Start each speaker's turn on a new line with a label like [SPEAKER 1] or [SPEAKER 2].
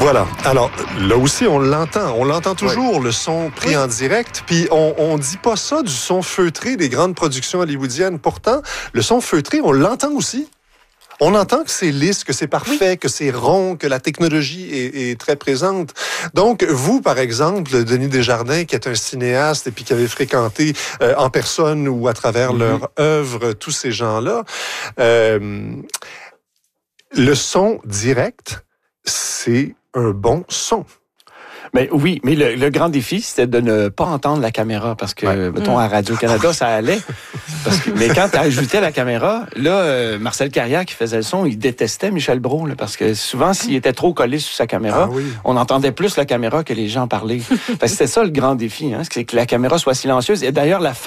[SPEAKER 1] Voilà. Alors, là aussi, on l'entend. On l'entend toujours, le son pris en direct. Puis, on dit pas ça du son feutré des grandes productions hollywoodiennes. Pourtant, le son feutré, on l'entend aussi. On entend que c'est lisse, que c'est parfait, que c'est rond, que la technologie est très présente. Donc, vous, par exemple, Denis Desjardins, qui est un cinéaste et puis qui avait fréquenté en personne ou à travers leur œuvre tous ces gens-là, le son direct, c'est un bon son.
[SPEAKER 2] Mais oui, mais le grand défi, c'était de ne pas entendre la caméra, parce que, mettons, à Radio-Canada, ça allait. Mais quand tu ajoutais la caméra, là, Marcel Carrière, qui faisait le son, il détestait Michel Brault, là, parce que souvent, s'il était trop collé sur sa caméra, on entendait plus la caméra que les gens parler. C'était ça le grand défi, hein, c'est que la caméra soit silencieuse. Et d'ailleurs, la